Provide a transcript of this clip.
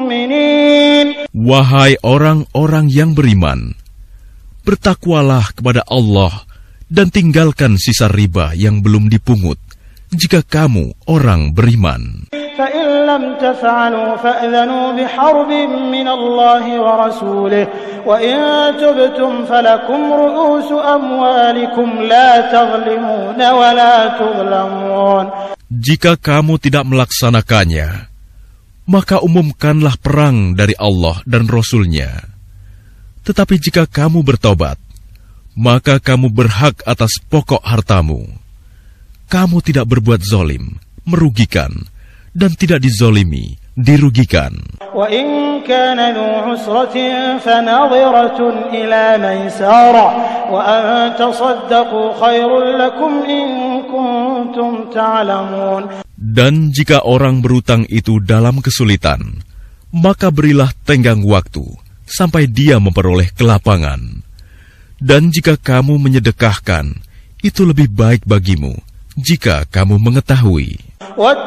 مؤمنين. Wahai orang-orang yang beriman, bertakwalah kepada Allah dan tinggalkan sisa riba yang belum dipungut jika kamu orang beriman. فإن لم تفعلوا فأذنوا بحرب من الله ورسوله وإن تبتم فلكم رؤوس أموالكم لا تظلمون ولا تظلمون. Jika kamu tidak melaksanakannya, maka umumkanlah perang dari Allah dan Rasul-Nya. Tetapi jika kamu bertobat, maka kamu berhak atas pokok hartamu. Kamu tidak berbuat zalim, merugikan, dan tidak dizolimi, dirugikan. وَإِنْ كَانَ ذُو عُسْرَةٍ فَنَظِرَةٌ إِلَى مَيْسَرَةٍ وَأَنْ تَصَدَّقُوا خَيْرٌ لَكُمْ إِنْ كُنْتُمْ تَعْلَمُونَ. Dan jika orang berutang itu dalam kesulitan, maka berilah tenggang waktu sampai dia memperoleh kelapangan. Dan jika kamu menyedekahkan, itu lebih baik bagimu jika kamu mengetahui.